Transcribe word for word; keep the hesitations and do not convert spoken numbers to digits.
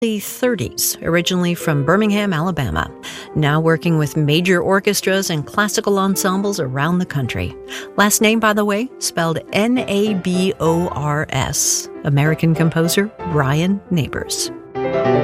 thirties, originally from Birmingham, Alabama, now working with major orchestras and classical ensembles around the country. Last name, by the way, spelled N A B O R S. American composer Brian Nabors.